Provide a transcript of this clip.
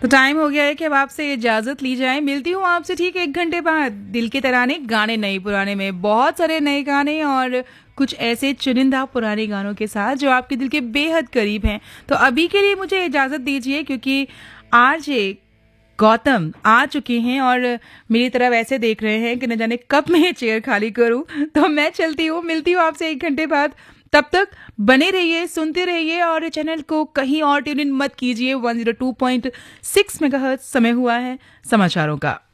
तो टाइम हो गया है कि अब आपसे इजाजत ली जाए। मिलती हूँ आपसे ठीक 1 घंटे बाद। दिल के तराने, गाने नए पुराने में, बहुत सारे नए गाने और कुछ ऐसे चुनिंदा पुराने गानों के साथ जो आपके दिल के बेहद करीब हैं। तो अभी के लिए मुझे इजाजत दीजिए, क्योंकि आरजे गौतम आ चुके हैं और मेरी तरफ ऐसे देख रहे हैं कि न जाने कब मैं ये चेयर खाली करूं। तो मैं चलती हूँ, मिलती हूँ आपसे 1 घंटे बाद। तब तक बने रहिए, सुनते रहिए और चैनल को कहीं और ट्यून इन मत कीजिए। 102.6 मेगाहर्ट्ज समय हुआ है समाचारों का।